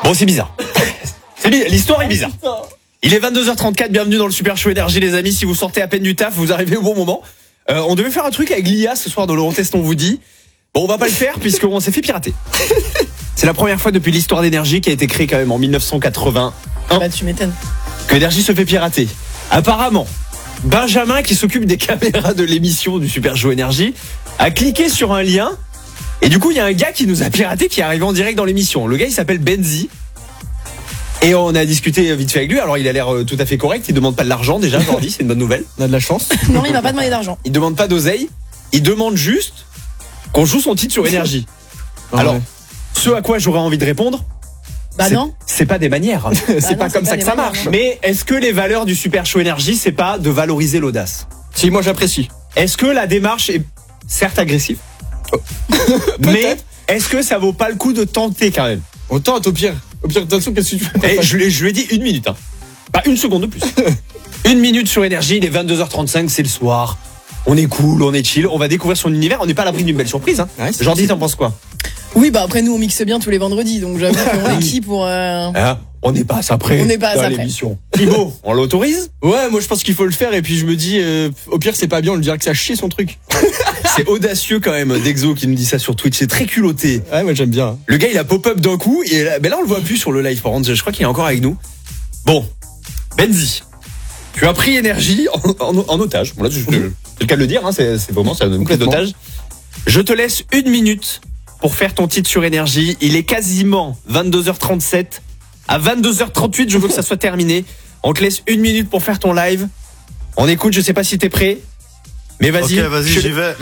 Bon, c'est bizarre. L'histoire est bizarre. Il est 22h34, bienvenue dans le Super Show Énergie les amis. Si vous sortez à peine du taf, vous arrivez au bon moment. On devait faire un truc avec l'IA ce soir dans l'Eurotest, on vous dit. Bon, on va pas le faire puisqu'on s'est fait pirater. C'est la première fois depuis l'histoire d'Énergie qui a été créée quand même en 1981. Bah tu m'étonnes. Que Énergie se fait pirater. Apparemment, Benjamin qui s'occupe des caméras de l'émission du Super Show Énergie a cliqué sur un lien et du coup il y a un gars qui nous a piraté qui est arrivé en direct dans l'émission. Le gars il s'appelle Benzi. Et on a discuté vite fait avec lui. Alors il a l'air tout à fait correct. Il demande pas de l'argent déjà aujourd'hui, c'est une bonne nouvelle. On a de la chance. Non, il m'a pas demandé d'argent. Il demande pas d'oseille. Il demande juste qu'on joue son titre sur Énergie. Alors, ce à quoi j'aurais envie de répondre, Bah non. c'est pas des manières. C'est pas comme ça que ça marche. Mais est-ce que les valeurs du Super Show Énergie, c'est pas de valoriser l'audace? Si, moi j'apprécie. Est-ce que la démarche est certes agressive, mais est-ce que ça vaut pas le coup de tenter quand même? On tente au pire. Au pire, de toute façon, qu'est-ce que tu fais? Et je lui ai dit 1 minute, hein. Pas une seconde de plus. 1 minute sur Énergie, il est 22h35, c'est le soir. On est cool, on est chill, on va découvrir son univers, on n'est pas à l'abri d'une belle surprise, hein. Ouais, Jordi, t'en penses quoi? Oui, bah après nous on mixe bien tous les vendredis, donc j'avoue qu'on est qui pour. Hein, on n'est pas à ça près. On n'est pas à dans ça près. l'émission. Thibaut, on l'autorise? Ouais, moi je pense qu'il faut le faire et puis je me dis, au pire c'est pas bien, on lui dira que ça chie son truc. C'est audacieux quand même d'Exo qui nous dit ça sur Twitch, c'est très culotté. Ouais, moi j'aime bien. Le gars il a pop-up d'un coup et là, mais là on le voit plus sur le live par contre, je crois qu'il est encore avec nous. Bon, Benzi, tu as pris Énergie en otage. Bon, là, c'est le cas de le dire, hein, c'est vraiment ça, une prise d'otage. Je te laisse 1 minute pour faire ton titre sur Énergie. Il est quasiment 22h37. À 22h38, je veux que ça soit terminé. On te laisse 1 minute pour faire ton live. On écoute, je sais pas si t'es prêt. Mais vas-y. Ok, vas-y, j'y vais.